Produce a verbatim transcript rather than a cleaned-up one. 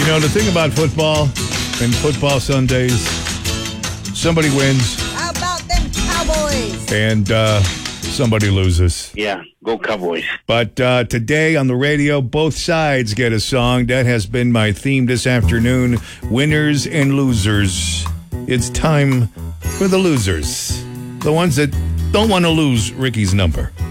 You know, the thing about football and football Sundays, somebody wins. How about them Cowboys? And uh, somebody loses. Yeah, go Cowboys. But uh, today on the radio, both sides get a song. That has been my theme this afternoon. Winners and losers. It's time for the losers. The ones that don't want to lose Ricky's number.